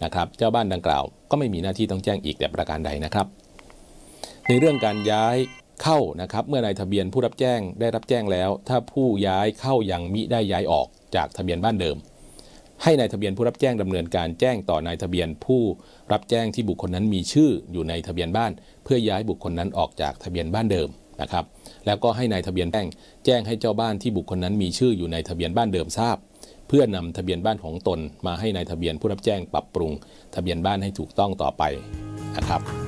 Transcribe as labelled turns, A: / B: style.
A: นะครับเจ้าบ้านดังกล่าวก็ไม่มีหน้าที่ต้องแจ้งอีกแต่ประการใดนะครับในเรื่องการย้ายเข้านะครับเมื่อนายทะเบียนผู้รับแจ้งได้รับแจ้งแล้วถ้าผู้ย้ายเข้ายังมิได้ย้ายออกจากทะเบียนบ้านเดิมให้นายทะเบียนผู้รับแจ้งดำเนินการแจ้งต่อนายทะเบียนผู้รับแจ้งที่บุคคลนั้นมีชื่ออยู่ในทะเบียนบ้านเพื่อย้ายบุคคลนั้นออกจากทะเบียนบ้านเดิมนะครับแล้วก็ให้นายทะเบียนแจ้งให้เจ้าบ้านที่บุคคลนั้นมีชื่ออยู่ในทะเบียนบ้านเดิมทราบเพื่อนำทะเบียนบ้านของตนมาให้นายทะเบียนผู้รับแจ้งปรับปรุงทะเบียนบ้านให้ถูกต้องต่อไปนะครับ